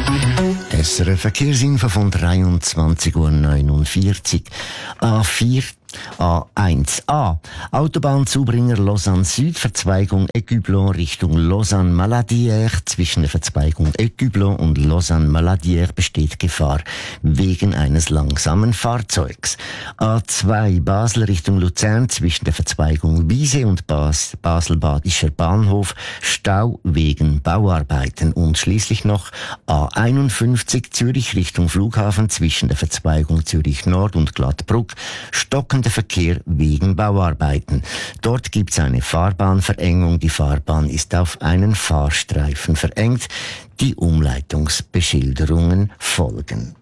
SRF Verkehrsinfo von 23:49 Uhr. A4 A1A. Autobahnzubringer Lausanne Süd, Verzweigung Écublon Richtung Lausanne-Maladière. Zwischen der Verzweigung Écublon und Lausanne-Maladière besteht Gefahr wegen eines langsamen Fahrzeugs. A2 Basel Richtung Luzern, zwischen der Verzweigung Wiese und Basel-Badischer Bahnhof Stau wegen Bauarbeiten. Und schließlich noch A51 Zürich Richtung Flughafen, zwischen der Verzweigung Zürich Nord und Glattbruck stockender Verkehr wegen Bauarbeiten. Dort gibt es eine Fahrbahnverengung. Die Fahrbahn ist auf einen Fahrstreifen verengt. Die Umleitungsbeschilderungen folgen.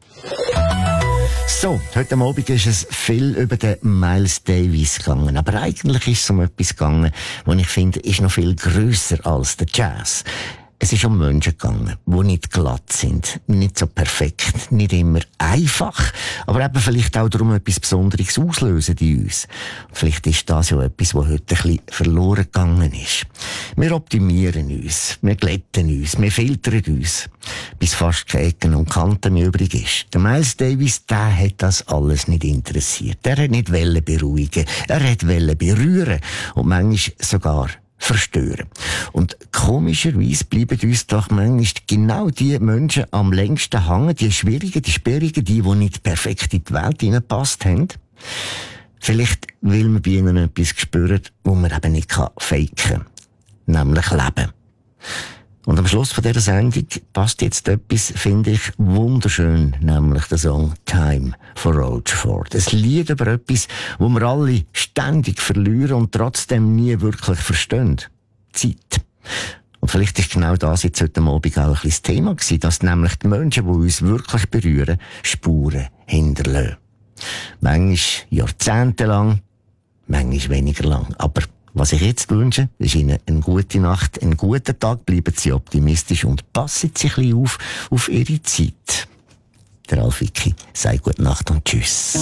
So, heute Abend ist es viel über den Miles Davis gegangen. Aber eigentlich ist es um etwas gegangen, was ich finde, ist noch viel grösser als der Jazz. Es ist um Menschen gegangen, die nicht glatt sind, nicht so perfekt, nicht immer einfach, aber eben vielleicht auch darum etwas Besonderes auslösen in uns. Vielleicht ist das ja etwas, was heute ein bisschen verloren gegangen ist. Wir optimieren uns, wir glätten uns, wir filtern uns, bis fast keine Ecken und Kanten mehr übrig ist. Der Miles Davis, der hat das alles nicht interessiert. Er hat nicht beruhigen, er hat berühren und manchmal sogar verstören. Und komischerweise bleiben uns doch manchmal genau die Menschen am längsten hängen, die schwierigen, die sperrigen, die nicht perfekt in die Welt hineinpasst haben. Vielleicht, weil man bei ihnen etwas spürt, wo man eben nicht faken kann. Nämlich Leben. Und am Schluss von dieser Sendung passt jetzt etwas, finde ich, wunderschön, nämlich der Song Time von Rochefort. Ein Lied über etwas, wo wir alle ständig verlieren und trotzdem nie wirklich verstehen. Zeit. Und vielleicht ist genau das jetzt heute Abend auch ein bisschen das Thema gewesen, dass nämlich die Menschen, die uns wirklich berühren, Spuren hinterlassen. Manchmal jahrzehntelang, manchmal weniger lang, aber was ich jetzt wünsche, ist Ihnen eine gute Nacht, einen guten Tag, bleiben Sie optimistisch und passen Sie ein bisschen auf Ihre Zeit. Der Ralf Wicki sagt gute Nacht und tschüss.